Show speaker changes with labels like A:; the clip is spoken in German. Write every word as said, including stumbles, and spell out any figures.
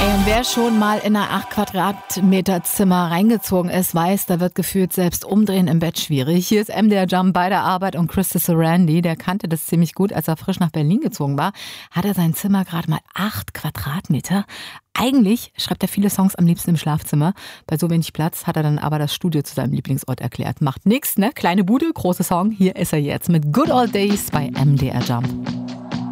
A: Und wer schon mal in ein acht Quadratmeter Zimmer reingezogen ist, weiß, da wird gefühlt selbst umdrehen im Bett schwierig. Hier ist M D R Jump bei der Arbeit und Christopher Randy, der kannte das ziemlich gut, als er frisch nach Berlin gezogen war, hat er sein Zimmer gerade mal acht Quadratmeter. Eigentlich schreibt er viele Songs am liebsten im Schlafzimmer. Bei so wenig Platz hat er dann aber das Studio zu seinem Lieblingsort erklärt. Macht nix, ne? Kleine Bude, große Song. Hier ist er jetzt mit Good Old Days bei M D R Jump.